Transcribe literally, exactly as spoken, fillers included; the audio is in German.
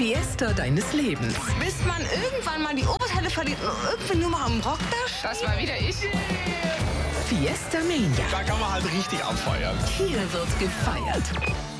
Fiesta deines Lebens. Bis man irgendwann mal die Oberteile verliert und irgendwie nur mal am Rock da steht. Das war wieder ich. Fiesta Mania. Da kann man halt richtig abfeiern. Hier wird gefeiert.